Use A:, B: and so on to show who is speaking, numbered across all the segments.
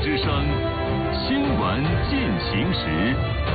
A: 之声新闻进行时。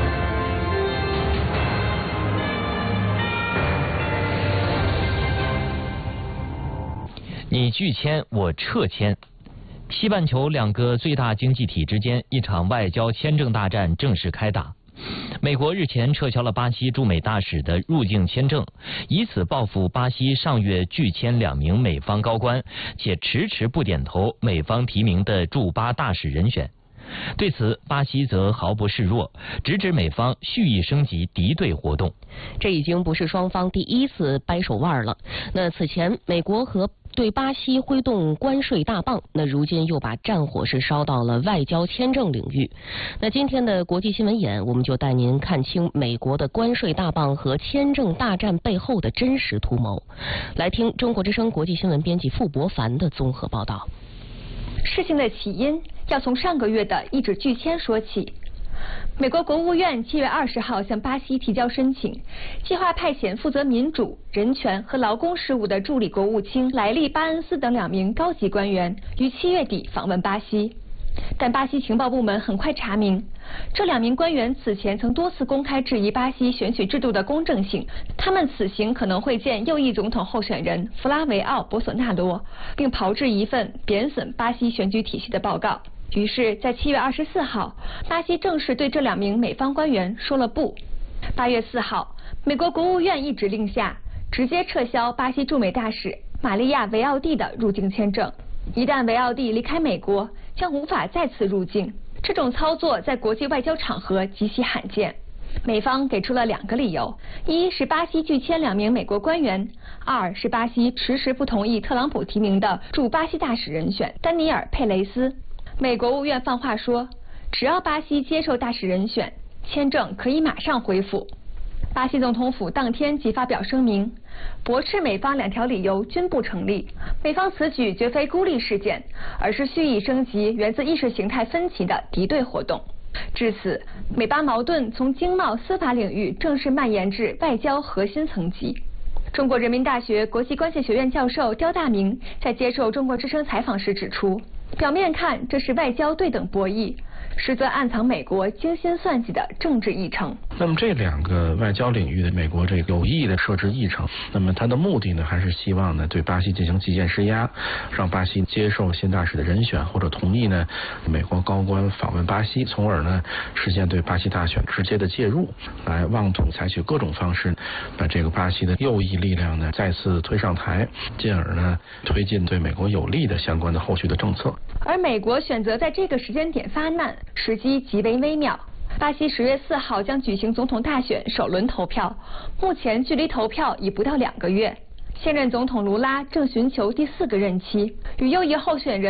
B: 你拒签，我撤签。西半球两个最大经济体之间一场外交签证大战正式开打。美国日前撤销了巴西驻美大使的入境签证，以此报复巴西上月拒签2名美方高官，且迟迟不点头美方提名的驻巴大使人选。对此，巴西则毫不示弱，直指美方蓄意升级敌对活动。
C: 这已经不是双方第一次掰手腕了。那此前，美国和对巴西挥动关税大棒，那如今又把战火是烧到了外交签证领域。那今天的国际新闻眼，我们就带您看清美国的关税大棒和签证大战背后的真实图谋。来听中国之声国际新闻编辑傅博凡的综合报道。
D: 事情的起因要从上个月的一纸拒签说起。美国国务院7月20号向巴西提交申请，计划派遣负责民主、人权和劳工事务的助理国务卿莱利·巴恩斯等2名高级官员于7月底访问巴西。但巴西情报部门很快查明，这2名官员此前曾多次公开质疑巴西选举制度的公正性，他们此行可能会见右翼总统候选人弗拉维奥·博索纳罗，并炮制一份贬损巴西选举体系的报告。于是，在7月24号，巴西正式对这2名美方官员说了不。8月4号，美国国务院一指令下，直接撤销巴西驻美大使玛利亚·维奥蒂的入境签证。一旦维奥蒂离开美国，将无法再次入境。这种操作在国际外交场合极其罕见。美方给出了2个理由：一是巴西拒签2名美国官员；2是巴西迟迟不同意特朗普提名的驻巴西大使人选丹尼尔·佩雷斯。美国务院放话说，只要巴西接受大使人选，签证可以马上恢复。巴西总统府当天即发表声明，驳斥美方2条理由均不成立。美方此举绝非孤立事件，而是蓄意升级源自意识形态分歧的敌对活动。至此，美巴矛盾从经贸司法领域正式蔓延至外交核心层级。中国人民大学国际关系学院教授刁大明在接受中国之声采访时指出，表面看这是外交对等博弈，实则暗藏美国精心算计的政治议程。
E: 那么这2个外交领域的美国这个有意的设置议程，那么它的目的呢，还是希望呢对巴西进行极限施压，让巴西接受新大使的人选，或者同意呢美国高官访问巴西，从而呢实现对巴西大选直接的介入，来妄图采取各种方式把这个巴西的右翼力量呢再次推上台，进而呢推进对美国有利的相关的后续的政策。
D: 而美国选择在这个时间点发难，时机极为微妙。巴西10月4号将举行总统大选首轮投票，目前距离投票已不到2个月。现任总统卢拉正寻求第4个任期，与右翼候选人